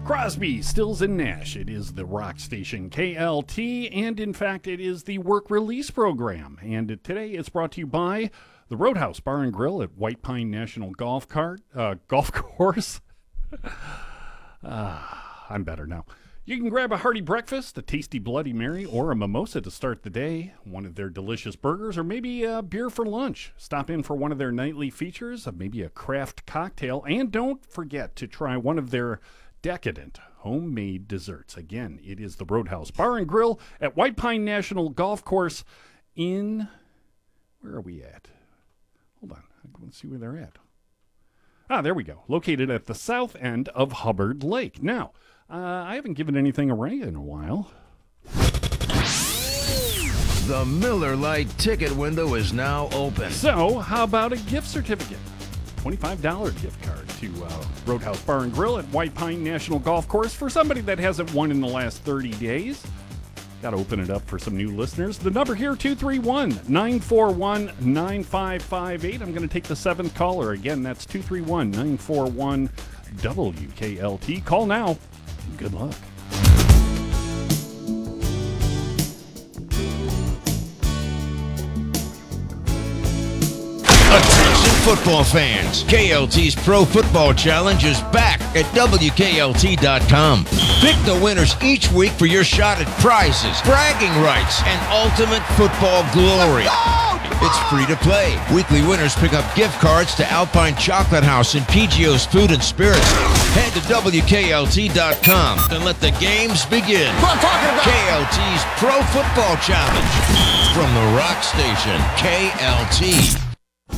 Crosby, Stills, and Nash. It is the rock station KLT, and in fact, it is the work release program. And today it's brought to you by the Roadhouse Bar and Grill at White Pine National Golf Course. I'm better now. You can grab a hearty breakfast, a tasty Bloody Mary, or a mimosa to start the day, one of their delicious burgers, or maybe a beer for lunch. Stop in for one of their nightly features, maybe a craft cocktail, and don't forget to try one of their decadent homemade desserts. Again, it is the Roadhouse Bar and Grill at White Pine National Golf Course in... Where are we at? Hold on. Let's see where they're at. There we go. Located at the south end of Hubbard Lake. Now, I haven't given anything away in a while. The Miller Lite ticket window is now open. So, how about a gift certificate? $25 gift card to Roadhouse Bar and Grill at White Pine National Golf Course for somebody that hasn't won in the last 30 days. Got to open it up for some new listeners. The number here, 231-941-9558. I'm going to take the seventh caller. Again, that's 231-941-WKLT. Call now. Good luck. Attention football fans. KLT's Pro Football Challenge is back at WKLT.com. Pick the winners each week for your shot at prizes, bragging rights, and ultimate football glory. It's free to play. Weekly winners pick up gift cards to Alpine Chocolate House and PGO's Food and Spirits. Head to WKLT.com and let the games begin. KLT's Pro Football Challenge from the rock station KLT.